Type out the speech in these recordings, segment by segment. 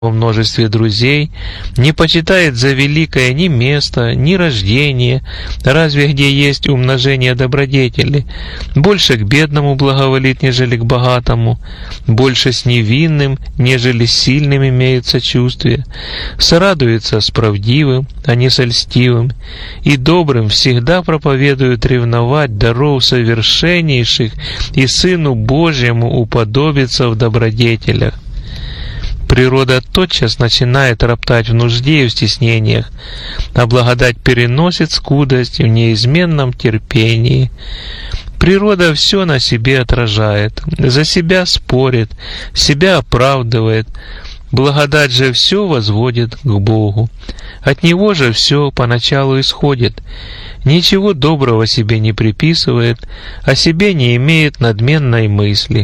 во множестве друзей, не почитает за великое ни место, ни рождение, разве где есть умножение добродетели, больше к бедному благоволит, нежели к богатому, больше с невинным, нежели с сильным имеет сочувствие, сорадуется с правдивым, а не со льстивым, и добрым всегда проповедует ревновать даров совершеннейших, и Сыну Божьему уподобиться в добродетелях. Природа тотчас начинает роптать в нужде и в стеснениях, а благодать переносит скудость в неизменном терпении. Природа все на себе отражает, за себя спорит, себя оправдывает. Благодать же все возводит к Богу. От Него же все поначалу исходит. Ничего доброго себе не приписывает, о себе не имеет надменной мысли.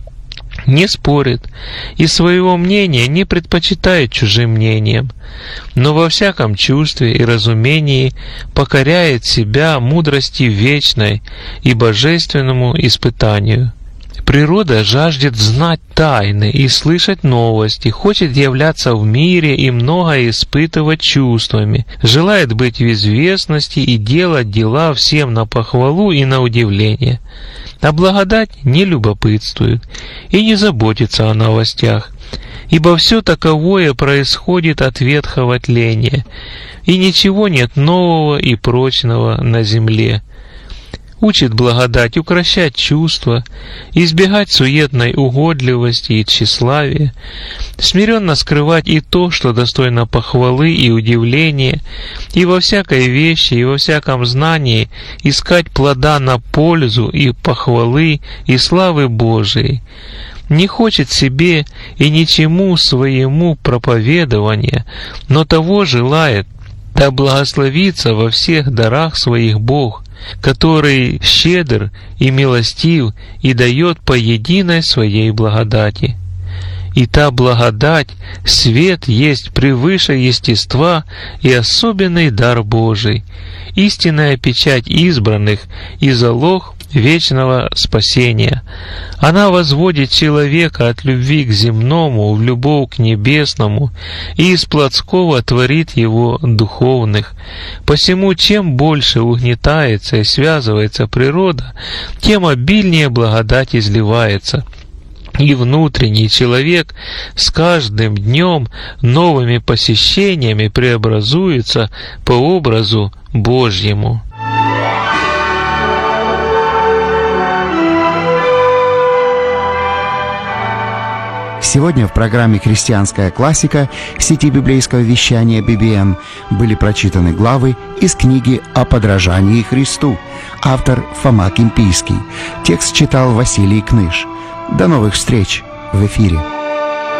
Не спорит и своего мнения не предпочитает чужим мнением, но во всяком чувстве и разумении покоряет себя мудрости вечной и божественному испытанию. Природа жаждет знать тайны и слышать новости, хочет являться в мире и многое испытывать чувствами, желает быть в известности и делать дела всем на похвалу и на удивление. А благодать не любопытствует и не заботится о новостях, ибо все таковое происходит от ветхого тления, и ничего нет нового и прочного на земле. Учит благодать укрощать чувства, избегать суетной угодливости и тщеславия, смиренно скрывать и то, что достойно похвалы и удивления, и во всякой вещи, и во всяком знании искать плода на пользу и похвалы и славы Божией. Не хочет себе и ничему своему проповедования, но того желает, да благословится во всех дарах своих Бог, который щедр и милостив и дает по единой своей благодати. И та благодать, свет есть превыше естества и особенный дар Божий, истинная печать избранных и залог вечного спасения. Она возводит человека от любви к земному в любовь к небесному и из плотского творит его духовных. Посему, чем больше угнетается и связывается природа, тем обильнее благодать изливается. И внутренний человек с каждым днем новыми посещениями преобразуется по образу Божьему. Сегодня в программе «Христианская классика» сети библейского вещания BBN были прочитаны главы из книги «О подражании Христу». Автор Фома Кимпийский. Текст читал Василий Кныш. До новых встреч в эфире.